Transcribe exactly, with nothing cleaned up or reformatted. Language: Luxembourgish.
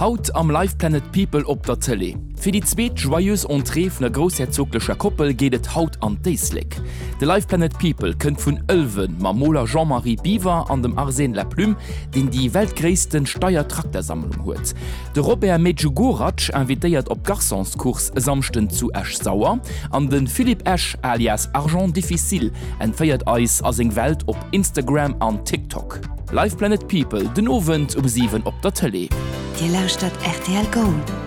Haut am Live Planet People op der Tele. Für die zweet joyeuse Entree vun der großherzoglicher Koppel gehtt haut an Deislik. De Live Planet People kënnt vun Ölwen ma Moller Jean-Marie Biver an dem Arsène Laplume, den die weltgréisten Steuertraktersammlung huet. De Robert Medjugoraj invitéiert op Garçonskurs samchten zu Esch Sauer, an den Philipp Esch alias Argent Difficile entfeiert eis as eng Welt op Instagram an TikTok. Live Planet People den Ovent um sieben op der Tele. Die Lausstadt R T L Gold.